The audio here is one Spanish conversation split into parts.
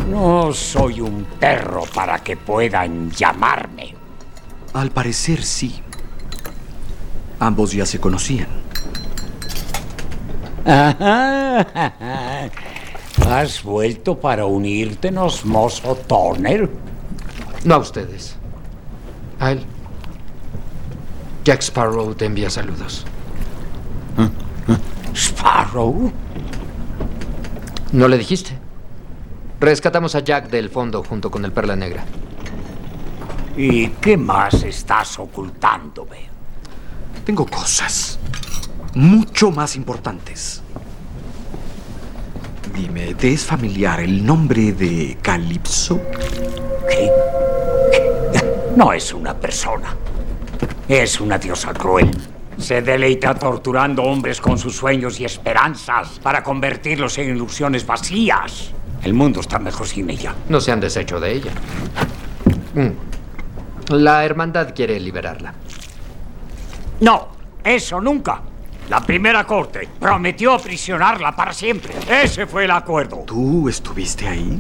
No soy un perro para que puedan llamarme. Al parecer sí. Ambos ya se conocían. ¿Has vuelto para unírtenos, mozo Turner? No a ustedes. A él. Jack Sparrow te envía saludos. ¿Sparrow? ¿No le dijiste? Rescatamos a Jack del fondo junto con el Perla Negra. ¿Y qué más estás ocultándome? Tengo cosas mucho más importantes. Dime, ¿te es familiar el nombre de Calypso? ¿Qué? No es una persona. Es una diosa cruel. Se deleita torturando hombres con sus sueños y esperanzas para convertirlos en ilusiones vacías. El mundo está mejor sin ella. No se han deshecho de ella. La hermandad quiere liberarla. No, eso nunca. La primera corte prometió aprisionarla para siempre. Ese fue el acuerdo. ¿Tú estuviste ahí?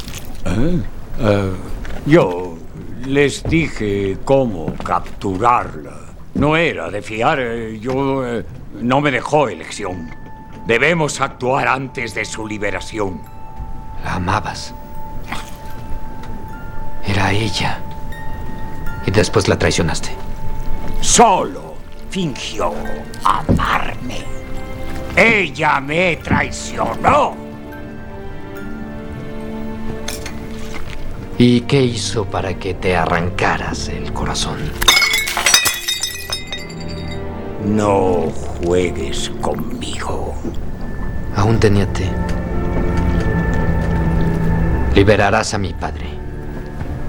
Yo les dije cómo capturarla. No era de fiar. No me dejó elección. Debemos actuar antes de su liberación. La amabas. Era ella. Y después la traicionaste. Solo fingió amarme. Ella me traicionó. ¿Y qué hizo para que te arrancaras el corazón? No juegues conmigo. Aún teniente. Liberarás a mi padre.